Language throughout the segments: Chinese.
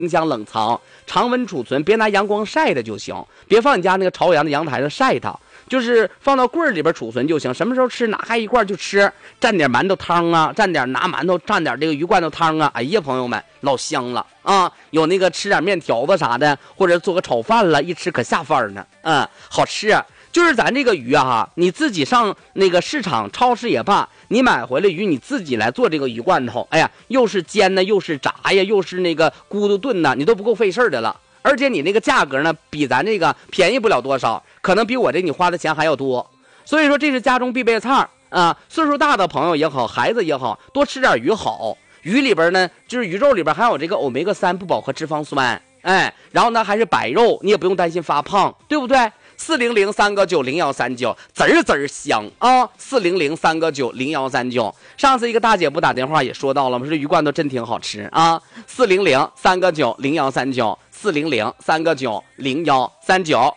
冰箱冷藏，常温储存，别拿阳光晒的就行，别放你家那个朝阳的阳台上晒它，就是放到柜里边储存就行。什么时候吃拿开一罐就吃，蘸点馒头汤啊，蘸点拿馒头蘸点这个鱼罐头汤啊，哎呀朋友们老香了啊！有那个吃点面条子啥的，或者做个炒饭了，一吃可下饭呢，好吃。就是咱这个鱼啊，你自己上那个市场超市也罢，你买回来鱼你自己来做这个鱼罐头，哎呀，又是煎呢，又是炸呀，又是那个咕嘟炖呢，你都不够费事的了。而且你那个价格呢，比咱这个便宜不了多少，可能比我这你花的钱还要多。所以说这是家中必备菜啊，岁数大的朋友也好，孩子也好，多吃点鱼好。鱼里边呢，就是鱼肉里边还有这个欧米伽3不饱和脂肪酸，哎，然后呢还是白肉，你也不用担心发胖，对不对？400-399-0139，滋儿滋儿香啊！400-399-0139。上次一个大姐不打电话也说到了吗？说鱼罐头真挺好吃啊！400-399-0139，400-399-0139。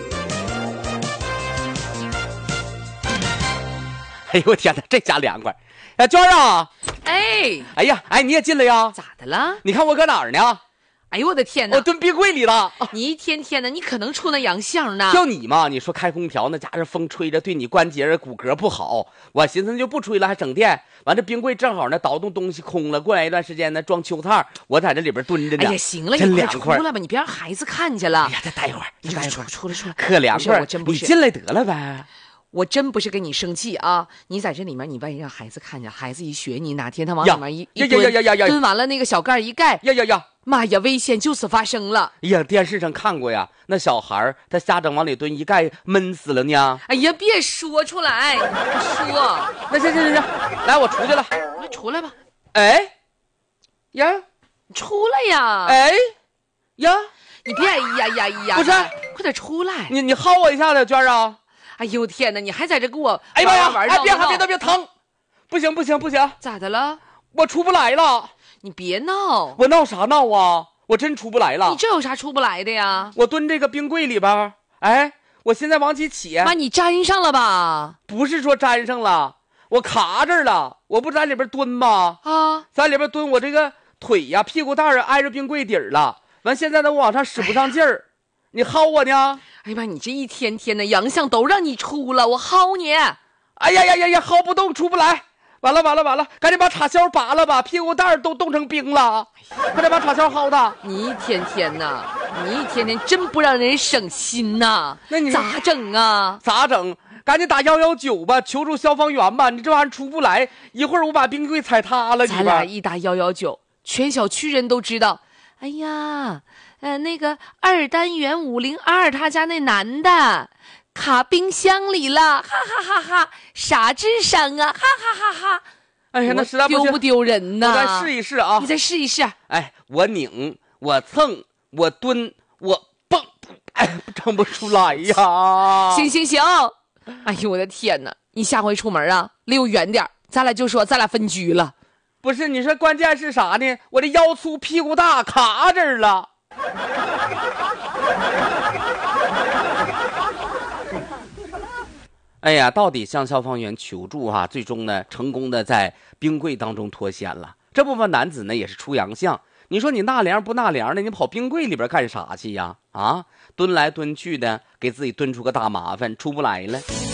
哎呦我天哪，这下凉快！娟儿啊，哎呀，你也进来呀？ 咋的了？ 你看我搁哪儿呢？ 哎呦我的天哪！ 我蹲冰柜里了。 你一天天的，你可能出那洋相呢？ 就你嘛，你说开空调那家伙风吹着对你关节骨骼不好，我寻思就不吹了，还省电。完这冰柜正好呢，倒动东西空了，过来一段时间呢，装秋菜，我在这里边蹲着呢。 哎呀，行了， 真你快凉快出来吧，你别让孩子看见了。 哎呀，再待一会儿，再待一会儿， 出来， 可凉快。 我真不是， 你进来得了呗。 我真不是跟你生气啊！你在这里面，你万一让孩子看见，孩子一学你，哪天他往里面一蹲完了那个小盖一盖，妈呀，危险就此发生了！ 哎呀，电视上看过呀，那小孩他瞎整往里蹲一盖，闷死了呢。 哎呀，别说出来，说。 那行，来，我出去了。 那出来吧。 哎，呀， 出来呀！ 哎，呀， 你别哎呀， 不是， 快点出来！ 你薅我一下子，娟儿啊！ 哎呦天哪，你还在这给我哎呀呀！ 玩别疼！不行！ 咋的了？ 我出不来了！ 你别闹！ 我闹啥闹啊？我真出不来了！ 你这有啥出不来的呀？ 我蹲这个冰柜里边，哎，我现在往起起。 妈，你粘上了吧？ 不是说粘上了，我卡这儿了。我不在里边蹲吗？ 啊， 在里边蹲，我这个腿呀、屁股蛋儿挨着冰柜底儿了。完，现在呢，我往上使不上劲儿。你薅我呢？ 哎呀妈，你这一天天的洋相都让你出了，我薅你！ 哎呀，薅不动，出不来！完了，赶紧把插销拔了吧，屁股蛋儿都冻成冰了，快点把插销薅它！ 你一天天真不让人省心呐！ 那你咋整啊？ 咋整？赶紧打119吧，求助消防员吧！你这玩意儿出不来，一会儿我把冰柜踩塌了。 咱俩一打119，全小区人都知道。哎呀，那个2单元502他家那男的卡冰箱里了，哈哈哈！啥智商啊，哈哈哈！ 哎呀，那实在不行， 丢不丢人呢？ 我再试一试啊！ 你再试一试。 哎，我拧，我蹭，我蹲，我蹦，哎，整不出来呀！ 行！哎呦我的天哪！你下回出门啊，离我远点，咱俩就说咱俩分居了。 不是，你说关键是啥呢？我这腰粗屁股大，卡这儿了。哎呀，到底向消防员求助啊，最终呢，成功的在冰柜当中脱险了。这部分男子呢，也是出洋相。你说你纳凉不纳凉的，你跑冰柜里边干啥去呀？啊，蹲来蹲去的，给自己蹲出个大麻烦，出不来了。